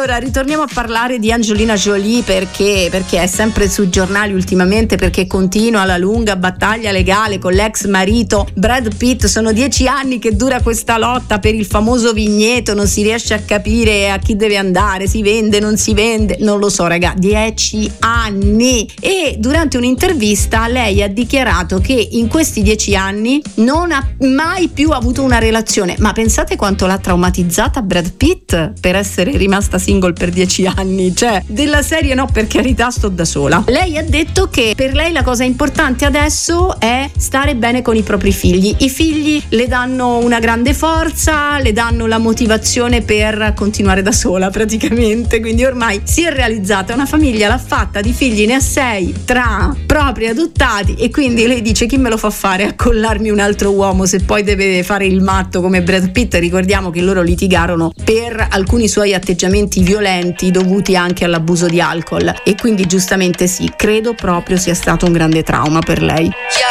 Allora, ritorniamo a parlare di Angelina Jolie perché è sempre sui giornali ultimamente, perché continua la lunga battaglia legale con l'ex marito Brad Pitt. Sono 10 anni che dura questa lotta per il famoso vigneto, non si riesce a capire a chi deve andare, si vende, non si vende, non lo so raga, 10 anni. E durante un'intervista lei ha dichiarato che in questi 10 anni non ha mai più avuto una relazione. Ma pensate quanto l'ha traumatizzata Brad Pitt per essere rimasta single per 10 anni, cioè della serie no, per carità, sto da sola. Lei ha detto che per lei la cosa importante adesso è stare bene con i propri figli. I figli le danno una grande forza, le danno la motivazione per continuare da sola praticamente, quindi ormai si è realizzata una famiglia, l'ha fatta, di figli ne ha 6 tra propri adottati, e quindi lei dice: chi me lo fa fare a collarmi un altro uomo se poi deve fare il matto come Brad Pitt? Ricordiamo che loro litigarono per alcuni suoi atteggiamenti violenti dovuti anche all'abuso di alcol, e quindi giustamente sì, credo proprio sia stato un grande trauma per lei.